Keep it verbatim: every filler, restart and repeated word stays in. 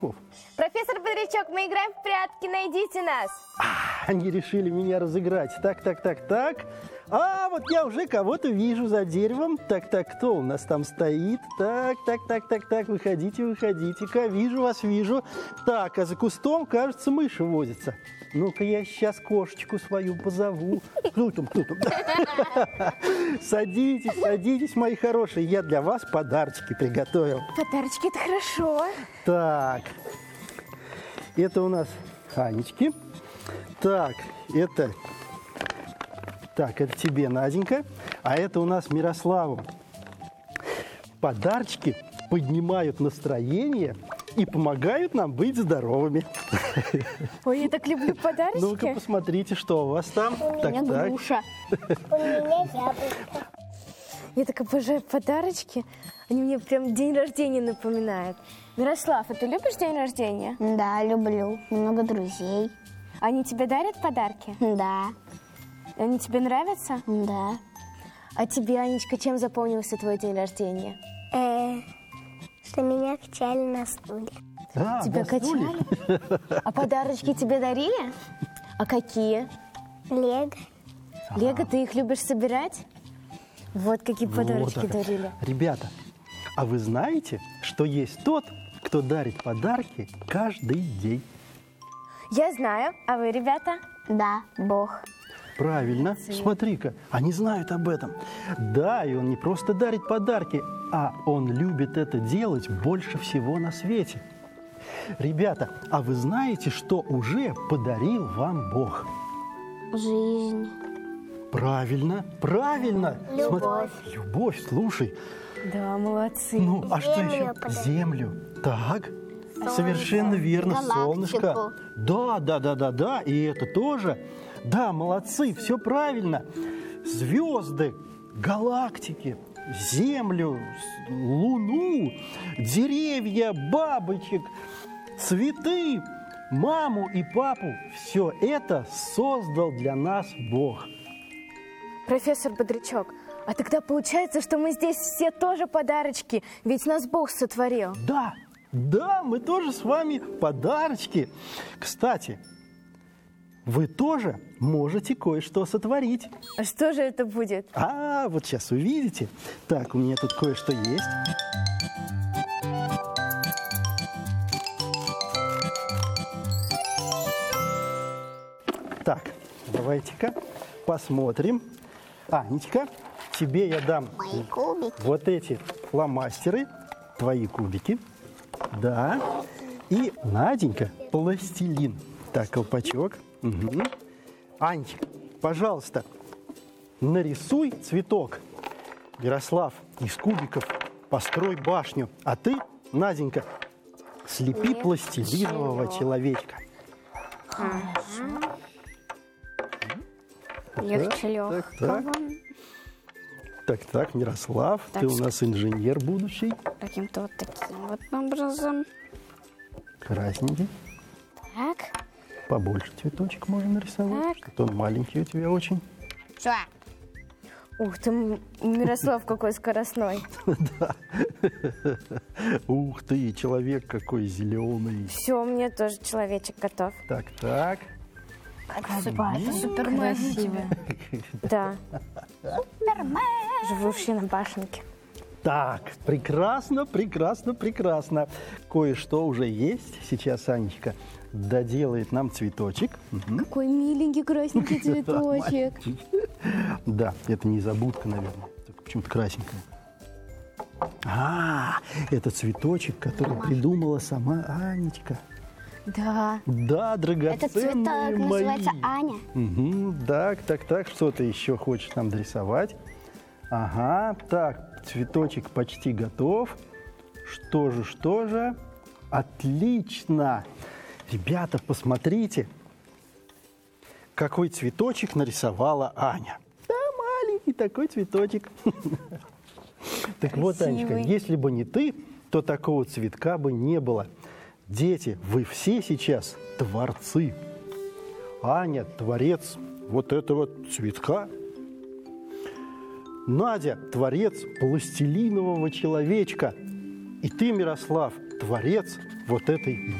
Профессор Бодрячок, мы играем в прятки, найдите нас. А, они решили меня разыграть. Так, так, так, так. А, вот я уже кого-то вижу за деревом. Так, так, кто у нас там стоит? Так, так, так, так, так, выходите, выходите-ка. Вижу вас, вижу. Так, а за кустом, кажется, мыши возятся. Ну-ка, я сейчас кошечку свою позову. Кто там, кто там? Садитесь, садитесь, мои хорошие. Я для вас подарочки приготовил. Подарочки, это хорошо. Так, это у нас Анечки. Так, это... Так, это тебе, Наденька. А это у нас Мирославу. Подарочки поднимают настроение и помогают нам быть здоровыми. Ой, я так люблю подарочки. Ну-ка, посмотрите, что у вас там. У так, меня так. груша. У меня яблоко. Я так обожаю подарочки. Они мне прям день рождения напоминают. Мирослав, а ты любишь день рождения? Да, люблю. Много друзей. Они тебе дарят подарки? Да, Они тебе нравятся? да. А тебе, Анечка, чем запомнился твой день рождения? Э, что меня качали на стуле. А, Тебя на стуле? качали? А подарочки тебе дарили? А какие? Лего. Лего, ты их любишь собирать? Вот какие Вот подарочки так. дарили. Ребята, а вы знаете, что есть тот, кто дарит подарки каждый день? Я знаю, а вы, ребята? Да, Бог. Правильно. Смотри-ка, они знают об этом. Да, и он не просто дарит подарки, а он любит это делать больше всего на свете. Ребята, а вы знаете, что уже подарил вам Бог? Жизнь. Правильно, правильно. Любовь. Смотри, любовь, слушай. Да, молодцы. Ну, а что Землю еще? подарил. Землю. Так, совершенно верно, Галактику. солнышко. Да, да, да, да, да, и это тоже. Да, молодцы, все правильно. Звезды, галактики, Землю, с- Луну, деревья, бабочек, цветы, маму и папу. Все это создал для нас Бог. Профессор Бодрячок, а тогда получается, что мы здесь все тоже подарочки, ведь нас Бог сотворил. Да, да, мы тоже с вами подарочки. Кстати, вы тоже можете кое-что сотворить. А что же это будет? А, вот сейчас увидите. Так, у меня тут кое-что есть. Так, давайте-ка посмотрим. Анечка, тебе я дам Мои кубики. вот эти фломастеры, твои кубики. Да. И Наденька, пластилин. Так, колпачок. Угу. Анечка, пожалуйста, нарисуй цветок. Ярослав, из кубиков построй башню. А ты, Наденька, слепи пластилинового человечка. Легче Так, так, так. Так, так, Мирослав, ты у нас инженер будущий. Каким-то вот таким вот образом. Красненький. Так. Побольше цветочек можно нарисовать. Так. Что-то он маленький у тебя очень. Все. Ух ты, М- Мирослав какой скоростной. Ух ты, человек какой зеленый. Все, мне тоже человечек готов. Так, так. Супермен. Красиво. Да. Живущий на башенке. Так, прекрасно, прекрасно, прекрасно. Кое-что уже есть. Сейчас Анечка доделает нам цветочек. Мгм. Какой миленький красненький цветочек. Да, это не незабудка, наверное. Только почему-то красненькая. А, это цветочек, который придумала сама Анечка. Да. Да, драгоценные Этот цветок мои. называется Аня. Угу, так, так, так, что ты еще хочешь нам дорисовать? Ага, так, цветочек почти готов. Что же, что же? Отлично! Ребята, посмотрите, какой цветочек нарисовала Аня. Да, маленький такой цветочек. Так вот, Анечка, Красивый. если бы не ты, то такого цветка бы не было. Дети, вы все сейчас творцы. Аня – творец вот этого цветка. Надя – творец пластилинового человечка. И ты, Мирослав, творец вот этой